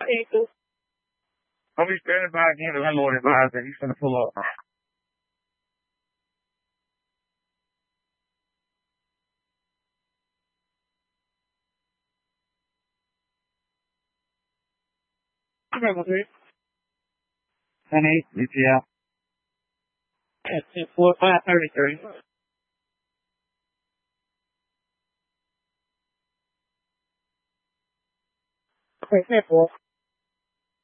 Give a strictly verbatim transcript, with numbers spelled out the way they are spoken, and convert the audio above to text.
I'll be standing by again, the landlord advised that he's gonna pull up. Okay, we'll see. ten eight, E T L. At four five thirty-three. Okay, ten four.